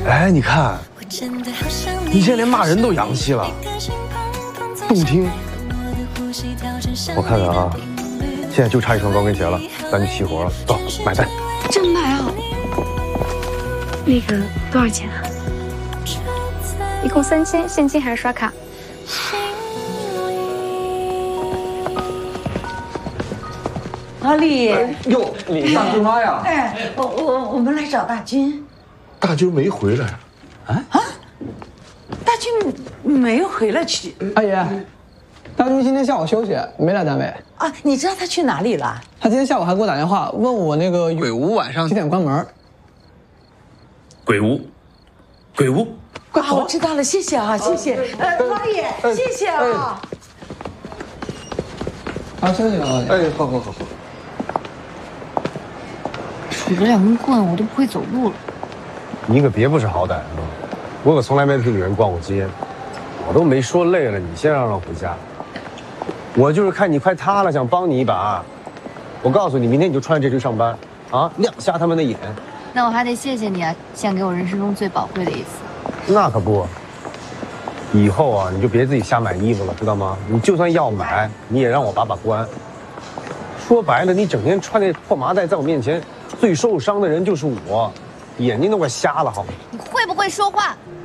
哎，你看，你现在连骂人都洋气了，动听。我看看啊，现在就差一双高跟鞋了，咱就齐活了。走，买单。 真买啊？那个多少钱啊？一共3000，现金还是刷卡？ 老李， 哟，李大舅妈呀！ 哎，我们来找大军。 大军没回来啊？大军没有回来去。 阿姨，大军今天下午休息，没来单位啊？你知道他去哪里了？ 他今天下午还给我打电话，问我那个鬼屋晚上几点关门。 鬼屋，鬼屋。 啊，我知道了，谢谢啊，谢谢。老李，谢谢啊。 好，休息了。 哎，好。 杵着2根棍，我都不会走路了。 你可别不识好歹啊！我可从来没陪女人逛过街，我都没说累了，你先让回家。我就是看你快塌了，想帮你一把。我告诉你，明天你就穿着这去上班，啊，亮瞎他们的眼。 那我还得谢谢你啊，献给我人生中最宝贵的一次。 那可不，以后啊，你就别自己瞎买衣服了，知道吗？你就算要买，你也让我把关。说白了，你整天穿那破麻袋在我面前，最受伤的人就是我，眼睛都快瞎了，好吗？ 你会不会说话？